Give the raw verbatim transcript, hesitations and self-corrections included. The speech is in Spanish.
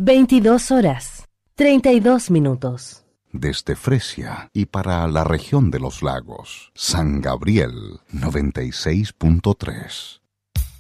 veintidós horas, treinta y dos minutos. Desde Fresia y para la región de los lagos, San Gabriel noventa y seis punto tres.